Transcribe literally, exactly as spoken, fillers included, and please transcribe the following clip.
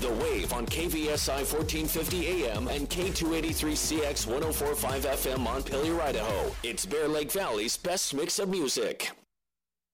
The Wave on K V S I fourteen fifty A M and K two eighty-three C X one oh four point five F M Montpelier, Idaho. It's Bear Lake Valley's best mix of music.